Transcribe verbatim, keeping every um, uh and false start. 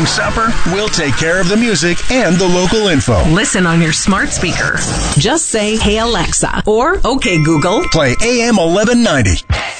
cooking supper, we'll take care of the music and the local info. Listen on your smart speaker. Just say, "Hey Alexa," or "Okay Google." Play A M eleven ninety.